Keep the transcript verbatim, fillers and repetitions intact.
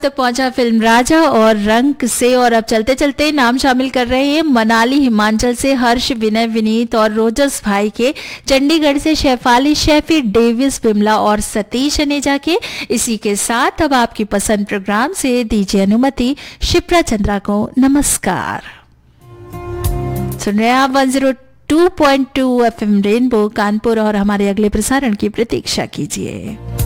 तो पहुंचा फिल्म राजा और रंक से। और अब चलते चलते नाम शामिल कर रहे हैं मनाली हिमाचल से हर्ष, विनय, विनीत और रोजस भाई के। चंडीगढ़ से शेफाली, शेफी, डेविस, बिमला और सतीश अनेजा के। इसी के साथ अब आपकी पसंद प्रोग्राम से दीजिए अनुमति शिप्रा चंद्रा को नमस्कार। सुन रहे हैं आप one zero two point two FM rainbow Kanpur और हमारे अगले प्रसारण की प्रतीक्षा कीजिए।